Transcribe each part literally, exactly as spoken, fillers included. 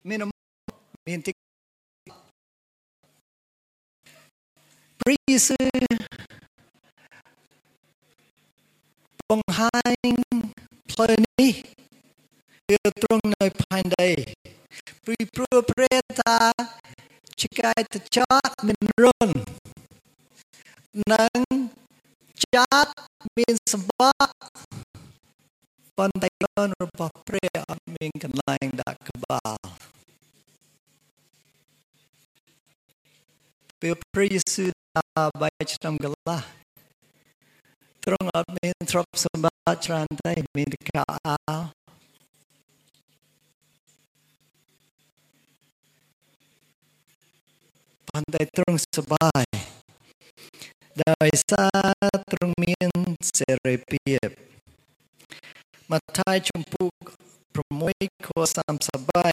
មានមានទីព្រះយេស៊ូវបង្ហាញផ្លូវនេះគឺត្រង់នៅផែនដីពីព្រោះព្រះតាជាកាយតចតមានរុននិងចាត់មានសម្បត្តិប៉ុន្តែរុនរបស់ព្រះអត់មានកន្លែងដាក់ក្បាលពេលព្រះយេស៊ូវដល់បែរឆ្នាំកន្លះទ្រង់អត់មានទ្រព្យសម្បត្តិច្រើនទេមានតែកៅអៅប៉ុន្តែទ្រង់សប្បាយដោយសារទ្រង់មានសេរីភាពម៉ាថាយជំពូក6ខសាមសិបបី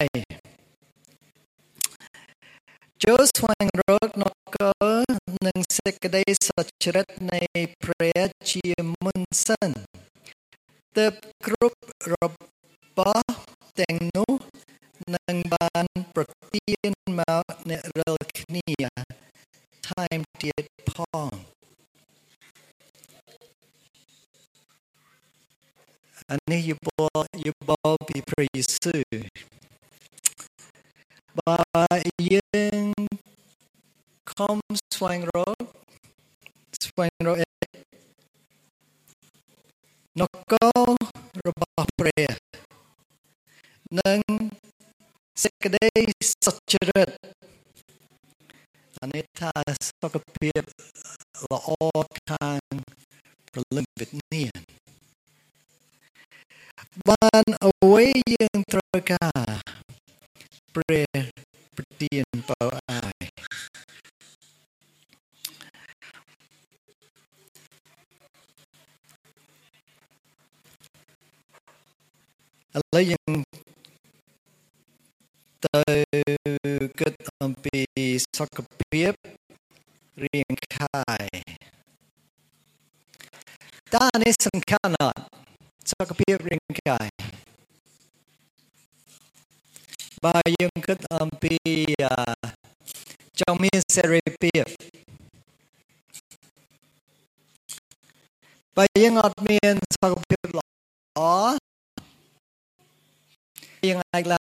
ចូលស្វែងរកនគរនិងសេចក្តីសុចរិតនៃព្រះជាមុនសិនទើបគ្រប់របស់ទាំងនោះនឹងបានប្រទានមកអ្នករាល់គ្នាថែមទៀតផងអានេះយបល់យបល់ពីព្រះយេស៊ូវបើយើងខំស្វែងរកស្វែងរកនគររបស់ព្រះនិងសេចក្តីសុចរិតអានេះថាសុខភាពល្អខាងព្រលឹងវិញ្ញាណបានអ្វីយើងត្រូវការព្រះប្រទានបើអាយឥឡូវយើងទៅគិតអំពីសុខភាពរាងកាយតើនេះសំខាន់ណាស់សុខភាពរាងកាយបើយើងគិតអំពីចង់មានសេរីភាពបើយើងអត់មានសុខភាពល្អយើងអាច